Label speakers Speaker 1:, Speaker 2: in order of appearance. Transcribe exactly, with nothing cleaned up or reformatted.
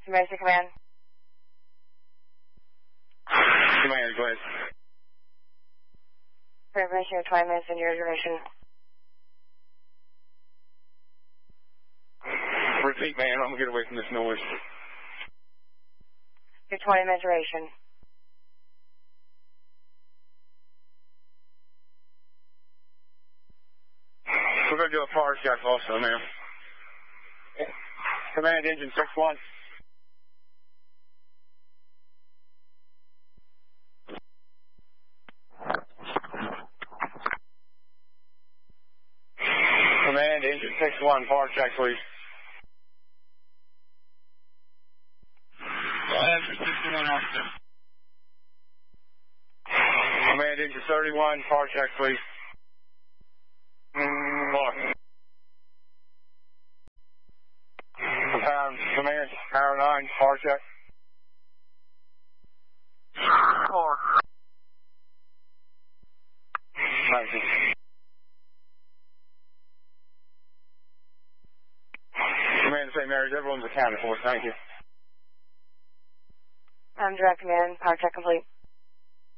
Speaker 1: Emergency Command.
Speaker 2: Command, go ahead.
Speaker 1: Preparation of twenty minutes in your duration.
Speaker 2: Repeat, man. I'm going to get away from this noise.
Speaker 1: Your twenty minute duration.
Speaker 2: We're going to do a power check also, ma'am. Command, engine six one. Command, engine six one, power check, please. sixty-one officer. Command, engine thirty-one, power check, please. Mm, lock. Power, command, power nine, power check. Four. nineteen. Command, Saint Mary's, everyone's accounted for. Thank you.
Speaker 1: Um, direct command, power check complete.